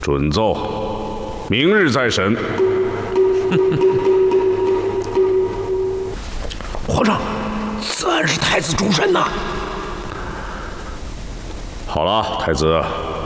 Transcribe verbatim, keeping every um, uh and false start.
准奏，明日再审。 皇上，此案是太子终身呐。 好了，太子，